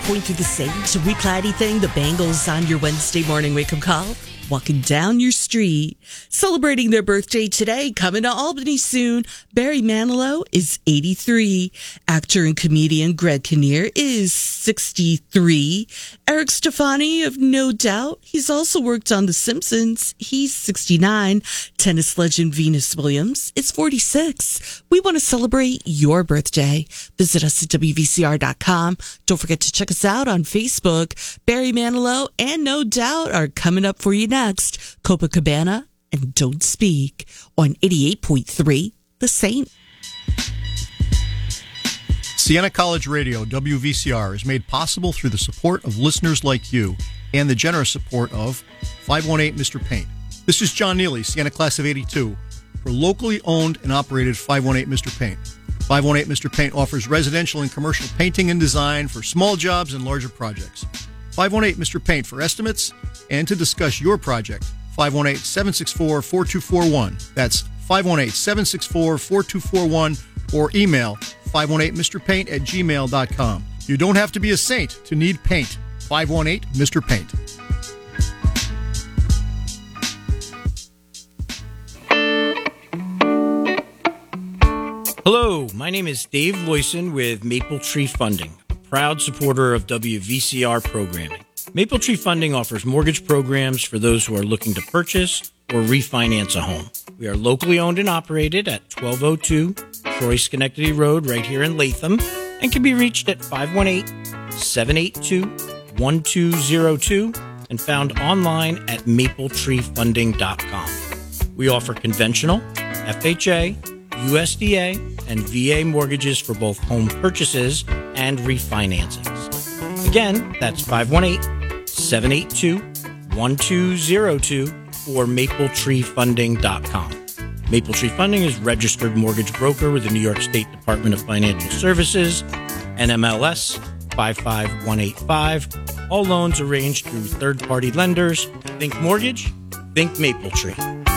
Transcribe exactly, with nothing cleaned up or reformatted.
point through the Saints. Reply anything. The Bengals on your Wednesday morning wake-up call. Walking down your street, celebrating their birthday today, coming to Albany soon. Barry Manilow is eighty-three. Actor and comedian Greg Kinnear is sixty-three. Eric Stefani of No Doubt, he's also worked on The Simpsons. He's sixty-nine. Tennis legend Venus Williams is forty-six. We want to celebrate your birthday. Visit us at W V C R dot com. Don't forget to check us out on Facebook. Barry Manilow and No Doubt are coming up for you next. Next, Copacabana and Don't Speak on eighty-eight point three The Saint. Siena College Radio, W V C R, is made possible through the support of listeners like you and the generous support of five one eight Mister Paint. This is John Neely, Siena Class of eighty-two, for locally owned and operated five one eight Mister Paint. five one eight Mister Paint offers residential and commercial painting and design for small jobs and larger projects. five one eight Mister Paint for estimates and to discuss your project. five one eight, seven six four, four two four one. That's five one eight, seven six four, four two four one or email five one eight Mister Paint at gmail dot com. You don't have to be a saint to need paint. five one eight Mister Paint. Hello, my name is Dave Loyson with Maple Tree Funding, a proud supporter of W V C R programming. Maple Tree Funding offers mortgage programs for those who are looking to purchase or refinance a home. We are locally owned and operated at twelve oh two Troy Schenectady Road right here in Latham and can be reached at five one eight, seven eight two, one two zero two and found online at maple tree funding dot com. We offer conventional, F H A, U S D A, and V A mortgages for both home purchases and refinancings. Again, that's five one eight, seven eight two, one two zero two or maple tree funding dot com. Maple Tree Funding is registered mortgage broker with the New York State Department of Financial Services, N M L S five five one eight five. All loans arranged through third-party lenders. Think mortgage, think Maple Tree.